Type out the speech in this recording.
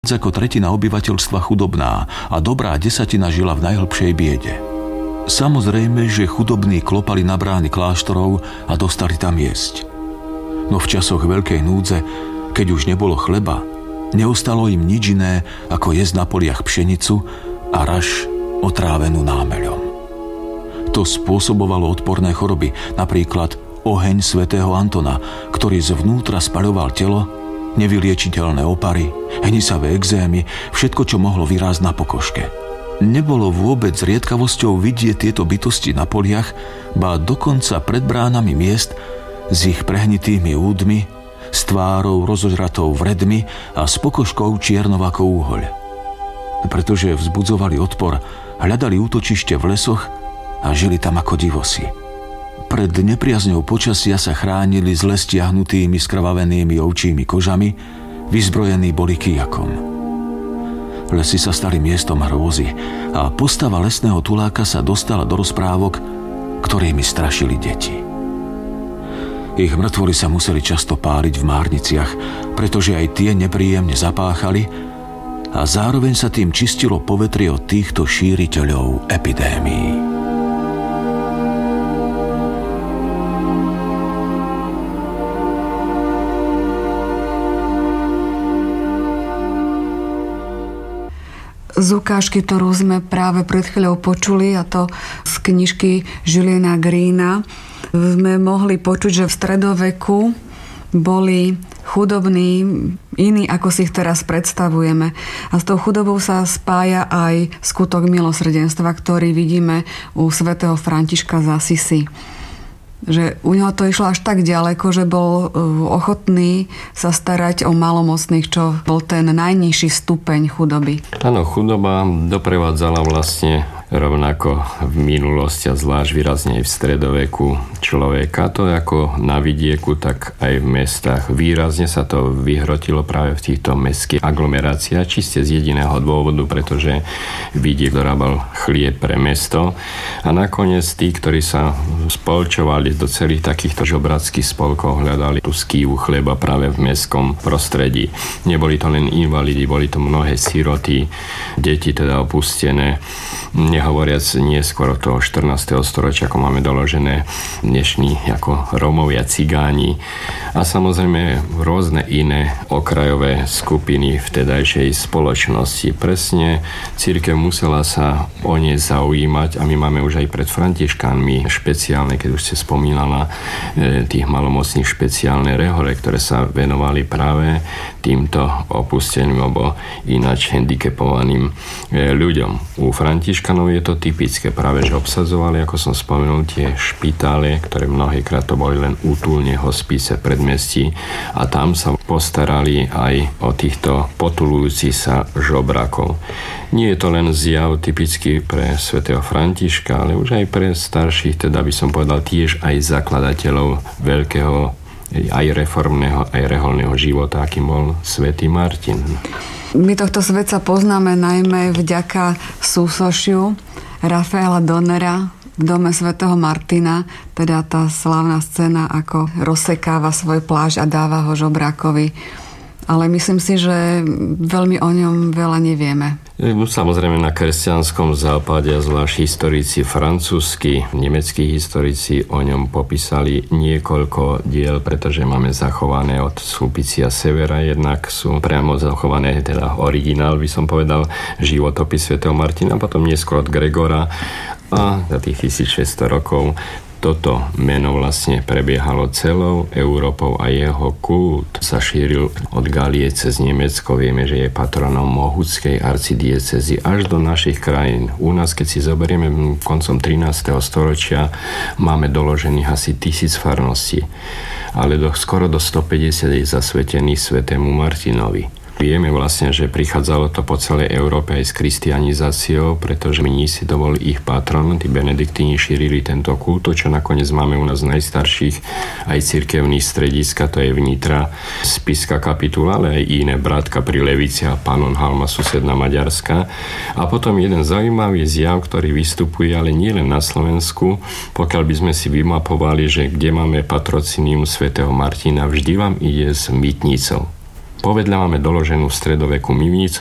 ako tretina obyvateľstva chudobná a dobrá desatina žila v najhlbšej biede. Samozrejme, že chudobní klopali na brány kláštorov a dostali tam jesť. No v časoch veľkej núdze, keď už nebolo chleba, neostalo im nič iné, ako jesť na poliach pšenicu a raž otrávenú námeľom. To spôsobovalo odporné choroby, napríklad oheň svätého Antona, ktorý zvnútra spaľoval telo, nevyliečiteľné opary, hnisavé exémy, všetko, čo mohlo vyrásť na pokožke. Nebolo vôbec riedkavosťou vidieť tieto bytosti na poliach, ba dokonca pred bránami miest s ich prehnitými údmi, s tvárou rozožratou vredmi a s pokožkou čiernou ako úhoľ. Pretože vzbudzovali odpor, hľadali útočište v lesoch a žili tam ako divosi. Pred nepriazňou počasia sa chránili zle stiahnutými skrvavenými ovčími kožami, vyzbrojení boli kijakom. Lesy sa stali miestom hrôzy a postava lesného tuláka sa dostala do rozprávok, ktorými strašili deti. Ich mŕtvoly sa museli často páliť v márniciach, pretože aj tie nepríjemne zapáchali a zároveň sa tým čistilo povetrie od týchto šíriteľov epidémií. Z ukážky, ktorú sme práve pred chvíľou počuli, a to z knižky Juliana Greena, sme mohli počuť, že v stredoveku boli chudobní iní, ako si ich teraz predstavujeme. A s tou chudobou sa spája aj skutok milosrdenstva, ktorý vidíme u svätého Františka z Asisi. Že u neho to išlo až tak ďaleko, že bol ochotný sa starať o malomocných, čo bol ten najnižší stupeň chudoby. Áno, chudoba doprevádzala vlastne rovnako v minulosti a zvlášť výrazne aj v stredoveku človeka. To ako na vidieku, tak aj v mestách. Výrazne sa to vyhrotilo práve v týchto mestských aglomeráciách, čiste z jediného dôvodu, pretože vidiek dorábal chlieb pre mesto. A nakoniec tí, ktorí sa spolčovali do celých takýchto žobrackých spolkov, hľadali tú skývu chleba práve v mestskom prostredí. Neboli to len invalidi, boli to mnohé siroty, deti teda opustené, nehovoriac neskôr od toho 14. storočia, ako máme doložené dnešní ako Rómovia, Cigáni a samozrejme rôzne iné okrajové skupiny vtedajšej spoločnosti. Presne cirkev musela sa o ne zaujímať a my máme už aj pred Františkánmi špeciálne, keď už ste spomínala tých malomocných špeciálne rehole, ktoré sa venovali práve týmto opusteným alebo ináč handicapovaným ľuďom. U Františkanov je to typické, práve že obsadzovali, ako som spomenul, tie špitále, ktoré mnohýkrát to boli len útulne hospice predmestí a tam sa postarali aj o týchto potulujúcich sa žobrakov. Nie je to len zjav typický pre svätého Františka, ale už aj pre starších, teda by som povedal tiež aj zakladateľov veľkého aj reformného, aj reholného života, akým bol svätý Martin. My tohto svetca poznáme najmä vďaka súsošiu Rafaela Donnera v dome svätého Martina, teda tá slávna scéna, ako rozsekáva svoj plášť a dáva ho žobrákovi. Ale myslím si, že veľmi o ňom veľa nevieme. Samozrejme na kresťanskom západe, zvlášť historici francúzski, nemeckí historici o ňom popísali niekoľko diel, pretože máme zachované od Sulpicia Severa, jednak sú priamo zachované, teda originál by som povedal, životopis svätého Martina, potom neskôr od Gregora a za tých 1600 rokov toto meno vlastne prebiehalo celou Európou a jeho kult sa šíril od Galie cez Nemecko. Vieme, že je patronom Mohuckej arcidiecézy až do našich krajín. U nás, keď si zoberieme koncom 13. storočia, máme doložených asi 1000 farností, ale skoro do 150 je zasvetených svätému Martinovi. Vieme vlastne, že prichádzalo to po celej Európe aj s kristianizáciou, pretože mnísi to bol ich patron, tí benediktíni šírili tento kult, čo nakoniec máme u nás najstarších aj cirkevných strediska, to je Vnitra, Spišská kapitula, ale aj iné, Brátka pri Levici a Pannonhalma, susedná Maďarska. A potom jeden zaujímavý zjav, ktorý vystupuje, ale nie len na Slovensku, pokiaľ by sme si vymapovali, že kde máme patrocínium svätého Martina, vždy vám ide s mytnicou. Povedľa máme doloženú v stredoveku mivnicu